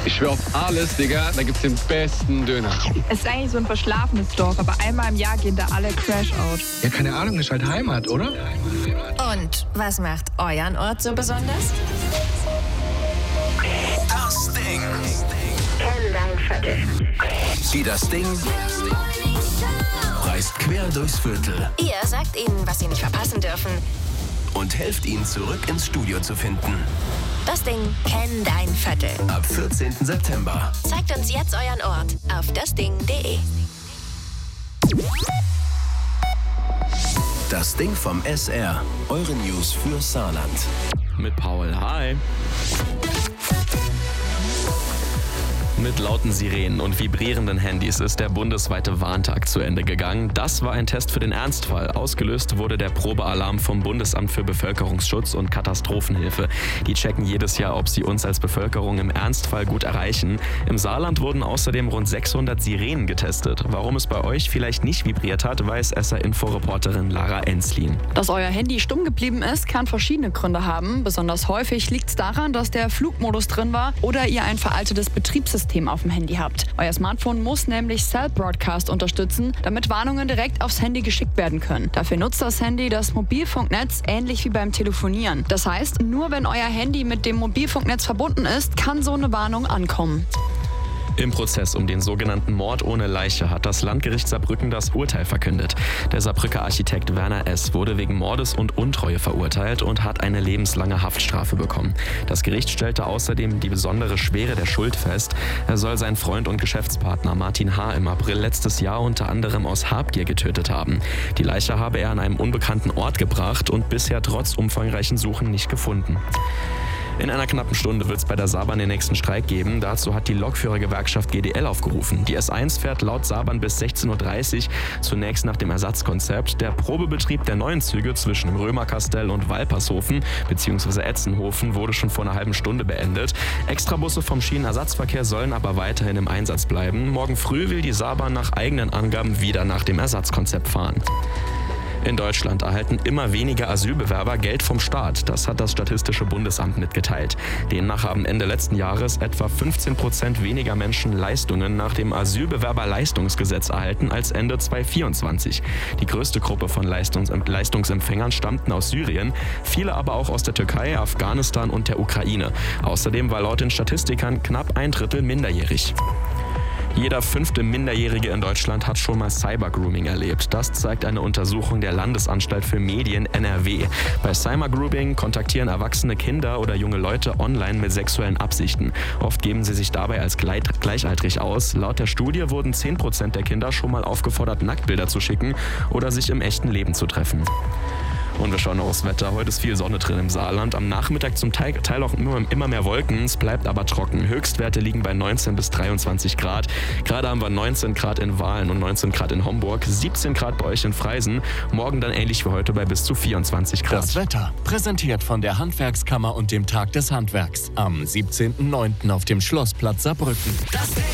Ich schwör auf alles, Digga, da gibt's den besten Döner. Es ist eigentlich so ein verschlafenes Dorf, aber einmal im Jahr gehen da alle Crash-out. Ja, keine Ahnung, ist halt Heimat, oder? Und was macht euren Ort so besonders? Das Ding. Kenn dein Viertel. Die Das Ding reist quer durchs Viertel Ihr sagt ihnen, was sie nicht verpassen dürfen. und helft ihnen zurück ins Studio zu finden. Das Ding Kenn dein Viertel. Ab 14. September. Zeigt uns jetzt euren Ort auf dasding.de. Das Ding vom SR. Eure News für Saarland. Mit Paul. Hi. Mit lauten Sirenen und vibrierenden Handys ist der bundesweite Warntag zu Ende gegangen. Das war ein Test für den Ernstfall. Ausgelöst wurde der Probealarm vom Bundesamt für Bevölkerungsschutz und Katastrophenhilfe. Die checken jedes Jahr, ob sie uns als Bevölkerung im Ernstfall gut erreichen. Im Saarland wurden außerdem rund 600 Sirenen getestet. Warum es bei euch vielleicht nicht vibriert hat, weiß SR-Info-Reporterin Lara Enslin. Dass euer Handy stumm geblieben ist, kann verschiedene Gründe haben. Besonders häufig liegt es daran, dass der Flugmodus drin war oder ihr ein veraltetes Betriebssystem auf dem Handy habt. Euer Smartphone muss nämlich Cell Broadcast unterstützen, damit Warnungen direkt aufs Handy geschickt werden können. Dafür nutzt das Handy das Mobilfunknetz ähnlich wie beim Telefonieren. Das heißt, nur wenn euer Handy mit dem Mobilfunknetz verbunden ist, kann so eine Warnung ankommen. Im Prozess um den sogenannten Mord ohne Leiche hat das Landgericht Saarbrücken das Urteil verkündet. Der Saarbrücker Architekt Werner S. wurde wegen Mordes und Untreue verurteilt und hat eine lebenslange Haftstrafe bekommen. Das Gericht stellte außerdem die besondere Schwere der Schuld fest. Er soll seinen Freund und Geschäftspartner Martin H. im April letztes Jahr unter anderem aus Habgier getötet haben. Die Leiche habe er an einem unbekannten Ort gebracht und bisher trotz umfangreichen Suchen nicht gefunden. In einer knappen Stunde wird es bei der Saarbahn den nächsten Streik geben. Dazu hat die Lokführergewerkschaft GDL aufgerufen. Die S1 fährt laut Saarbahn bis 16.30 Uhr, zunächst nach dem Ersatzkonzept. Der Probebetrieb der neuen Züge zwischen dem Römerkastell und Walpershofen bzw. Etzenhofen wurde schon vor einer halben Stunde beendet. Extrabusse vom Schienenersatzverkehr sollen aber weiterhin im Einsatz bleiben. Morgen früh will die Saarbahn nach eigenen Angaben wieder nach dem Ersatzkonzept fahren. In Deutschland erhalten immer weniger Asylbewerber Geld vom Staat. Das hat das Statistische Bundesamt mitgeteilt. Demnach haben Ende letzten Jahres etwa 15% weniger Menschen Leistungen nach dem Asylbewerberleistungsgesetz erhalten als Ende 2024. Die größte Gruppe von Leistungsempfängern stammten aus Syrien, viele aber auch aus der Türkei, Afghanistan und der Ukraine. Außerdem war laut den Statistikern knapp ein Drittel minderjährig. Jeder 5. Minderjährige in Deutschland hat schon mal Cybergrooming erlebt. Das zeigt eine Untersuchung der Landesanstalt für Medien NRW. Bei Cybergrooming kontaktieren erwachsene Kinder oder junge Leute online mit sexuellen Absichten. Oft geben sie sich dabei als gleichaltrig aus. Laut der Studie wurden 10% der Kinder schon mal aufgefordert, Nacktbilder zu schicken oder sich im echten Leben zu treffen. Und wir schauen noch aufs Wetter. Heute ist viel Sonne drin im Saarland. Am Nachmittag zum Teil auch immer mehr Wolken. Es bleibt aber trocken. Höchstwerte liegen bei 19 bis 23 Grad. Gerade haben wir 19 Grad in Wahlen und 19 Grad in Homburg, 17 Grad bei euch in Freisen. Morgen dann ähnlich wie heute bei bis zu 24 Grad. Das Wetter, präsentiert von der Handwerkskammer und dem Tag des Handwerks. Am 17.09. auf dem Schlossplatz Saarbrücken. Das Ding.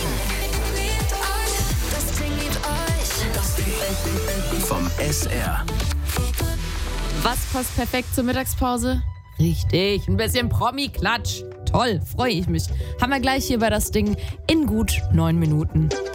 Das Ding vom SR. Was passt perfekt zur Mittagspause? Richtig, ein bisschen Promi-Klatsch. Toll, freue ich mich. Haben wir gleich hier bei Das Ding in gut 9 Minuten.